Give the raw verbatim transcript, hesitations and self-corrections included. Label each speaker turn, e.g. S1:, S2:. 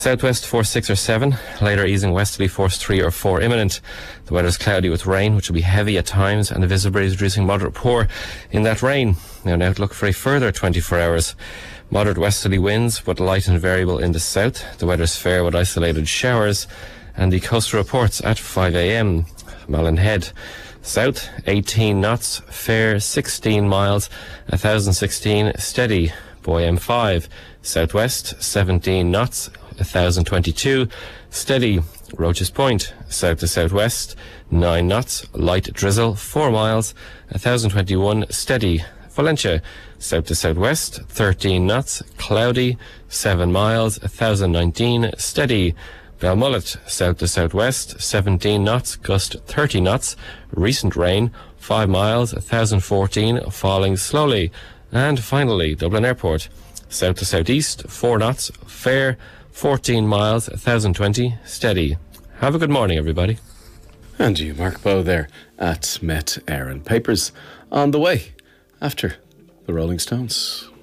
S1: Southwest force six or seven, later easing westerly force three or four imminent. The weather's cloudy with rain, which will be heavy at times, and the visibility is reducing moderate poor in that rain. Now an outlook for a further twenty-four hours. Moderate westerly winds, but light and variable in the south. The weather's fair with isolated showers, and the coastal reports at five a.m. Malin Head. South, eighteen knots, fair, sixteen miles, one thousand sixteen, steady. Boy M five. Southwest, seventeen knots, one thousand twenty-two, steady. Roaches Point, south to southwest, nine knots, light drizzle, four miles, one thousand twenty-one, steady. Valencia, south to southwest, thirteen knots, cloudy, seven miles, one thousand nineteen, steady. Belmullet, south to southwest, seventeen knots, gust thirty knots, recent rain, five miles, one thousand fourteen, falling slowly. And finally, Dublin Airport, south to southeast, four knots, fair, fourteen miles, one thousand twenty, steady. Have a good morning, everybody.
S2: And you, Mark Bowe, there at Met Éireann. Papers on the way after the Rolling Stones.